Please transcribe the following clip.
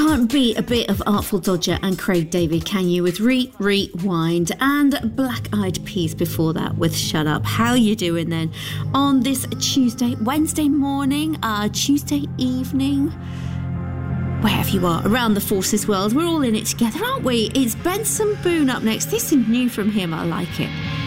Can't beat a bit of Artful Dodger and Craig David, can you? With Rewind, and Black Eyed Peas before that with Shut Up. How you doing then on this Wednesday morning, Tuesday evening? Wherever you are around the Forces world, we're all in it together, aren't we? It's Benson Boone up next. This is new from him. I like it.